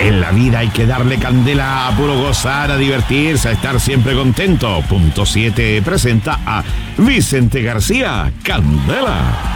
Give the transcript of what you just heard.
En la vida hay que darle candela, a puro gozar, a divertirse, a estar siempre contento. Punto 7 presenta a Vicente García, Candela.